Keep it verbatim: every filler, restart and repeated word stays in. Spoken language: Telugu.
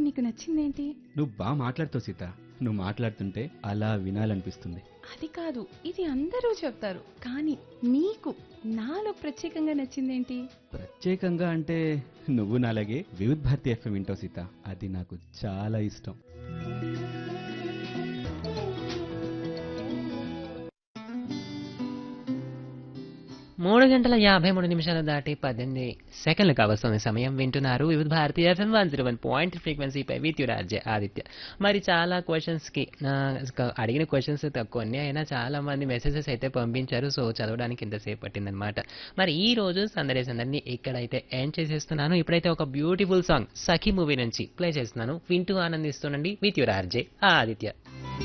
నీకు నచ్చిందేంటి? నువ్వు బాగా మాట్లాడుతావు సీత. నువ్వు మాట్లాడుతుంటే అలా వినాలనిపిస్తుంది. అది కాదు, ఇది అందరూ చెప్తారు, కానీ నీకు నాలో ప్రత్యేకంగా నచ్చిందేంటి? ప్రత్యేకంగా అంటే నువ్వు నాలాగే వివిధ్ భారతి ఎఫ్ఎం వింటావు సీత. అది నాకు చాలా ఇష్టం. మూడు గంటల యాభై మూడు నిమిషాలు దాటి పద్దెనిమిది సెకండ్లు కావస్తుంది సమయం. వింటున్నారు వివిధ Bharati FM one zero one point ఫ్రీక్వెన్సీపై with you RJ Aditya. మరి చాలా క్వశ్చన్స్కి అడిగిన క్వశ్చన్స్ కొన్ని అయినా చాలా మంది మెసేజెస్ అయితే పంపించారు. సో చదవడానికి ఇంతసేపు పట్టిందనమాట. మరి ఈ రోజు సందడి సందడిని ఇక్కడైతే ఎండ్ చేసేస్తున్నాను. ఇప్పుడైతే ఒక బ్యూటిఫుల్ సాంగ్ సఖీ మూవీ నుంచి ప్లే చేస్తున్నాను. వింటూ ఆనందిస్తుండండి విత్ యు ఆర్జే ఆదిత్య.